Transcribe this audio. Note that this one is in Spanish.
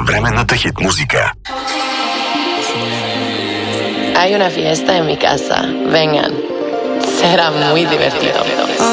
Съвременната хит музика. Hay una fiesta en mi casa. Vengan. Será muy divertido.